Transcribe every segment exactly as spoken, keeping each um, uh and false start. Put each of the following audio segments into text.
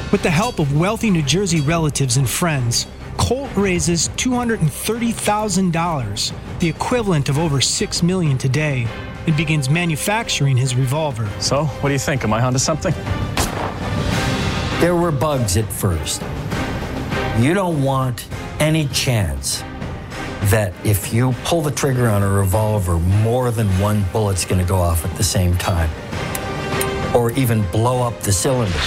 With the help of wealthy New Jersey relatives and friends, Colt raises two hundred thirty thousand dollars, the equivalent of over six million dollars today, and begins manufacturing his revolver. So, what do you think? Am I onto something? There were bugs at first. You don't want any chance that if you pull the trigger on a revolver, more than one bullet's going to go off at the same time, or even blow up the cylinder.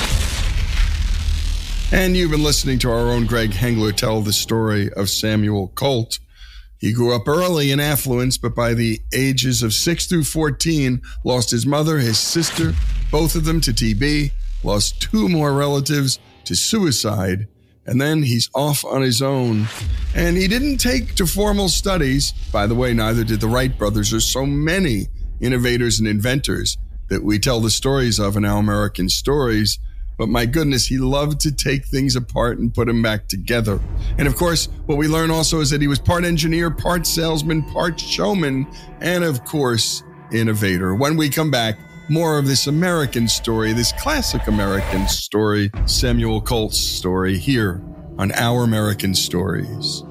And you've been listening to our own Greg Hengler tell the story of Samuel Colt. He grew up early in affluence, but by the ages of six through fourteen, lost his mother, his sister, both of them to T B, lost two more relatives to suicide, and then he's off on his own. And he didn't take to formal studies. By the way, neither did the Wright brothers. There's so many innovators and inventors that we tell the stories of in Our American Stories. But my goodness, he loved to take things apart and put them back together. And of course, what we learn also is that he was part engineer, part salesman, part showman, and of course, innovator. When we come back, more of this American story, this classic American story, Samuel Colt's story, here on Our American Stories.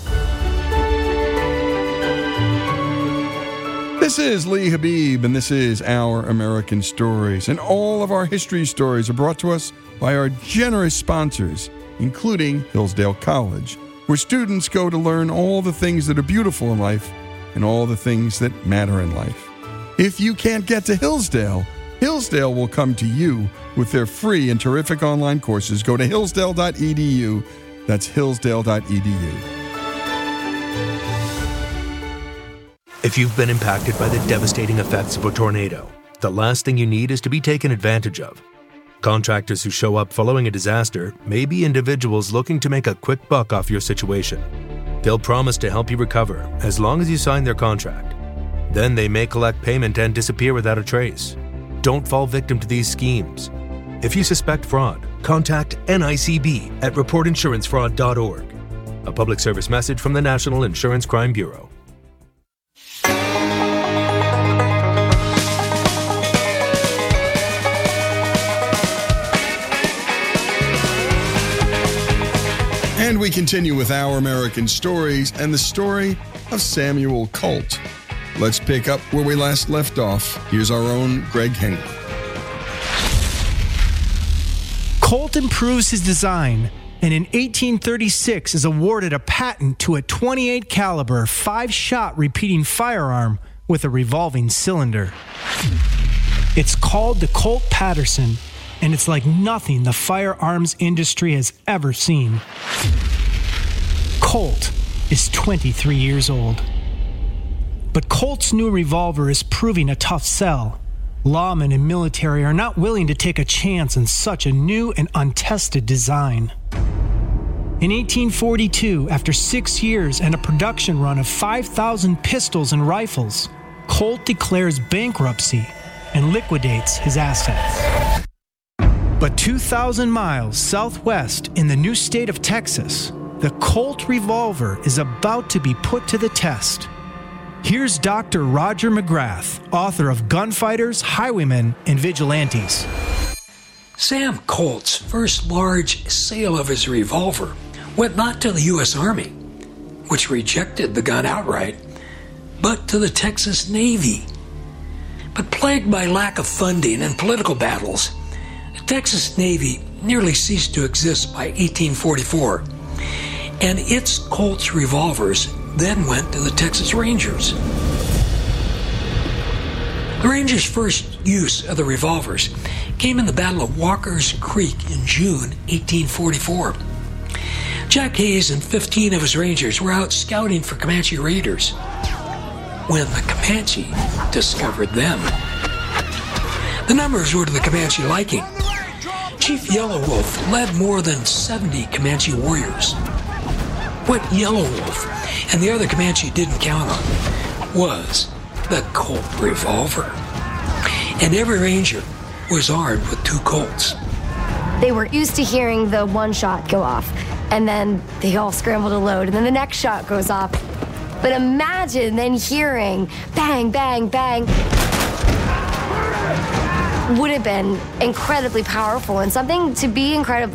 This is Lee Habib, and this is Our American Stories. And all of our history stories are brought to us by our generous sponsors, including Hillsdale College, where students go to learn all the things that are beautiful in life and all the things that matter in life. If you can't get to Hillsdale, Hillsdale will come to you with their free and terrific online courses. Go to hillsdale dot e d u. That's hillsdale dot e d u. If you've been impacted by the devastating effects of a tornado, the last thing you need is to be taken advantage of. Contractors who show up following a disaster may be individuals looking to make a quick buck off your situation. They'll promise to help you recover as long as you sign their contract. Then they may collect payment and disappear without a trace. Don't fall victim to these schemes. If you suspect fraud, contact N I C B at report insurance fraud dot org. A public service message from the National Insurance Crime Bureau. And we continue with Our American Stories and the story of Samuel Colt. Let's pick up where we last left off. Here's our own Greg Hengler. Colt improves his design, and in eighteen thirty-six is awarded a patent to a twenty-eight caliber five-shot repeating firearm with a revolving cylinder. It's called the Colt Patterson, and it's like nothing the firearms industry has ever seen. Colt is twenty-three years old. But Colt's new revolver is proving a tough sell. Lawmen and military are not willing to take a chance on such a new and untested design. In eighteen forty-two, after six years and a production run of five thousand pistols and rifles, Colt declares bankruptcy and liquidates his assets. But two thousand miles southwest in the new state of Texas, the Colt revolver is about to be put to the test. Here's Doctor Roger McGrath, author of Gunfighters, Highwaymen, and Vigilantes. Sam Colt's first large sale of his revolver went not to the U S Army, which rejected the gun outright, but to the Texas Navy. But plagued by lack of funding and political battles, the Texas Navy nearly ceased to exist by eighteen forty-four, and its Colt's revolvers then went to the Texas Rangers. The Rangers' first use of the revolvers came in the Battle of Walker's Creek in June eighteen forty-four. Jack Hayes and fifteen of his Rangers were out scouting for Comanche raiders when the Comanche discovered them. The numbers were to the Comanche liking. Chief Yellow Wolf led more than seventy Comanche warriors. What Yellow Wolf and the other Comanche didn't count on was the Colt revolver. And every ranger was armed with two Colts. They were used to hearing the one shot go off, and then they all scramble to load, and then the next shot goes off. But imagine then hearing bang, bang, bang. Would have been incredibly powerful and something to be incredibly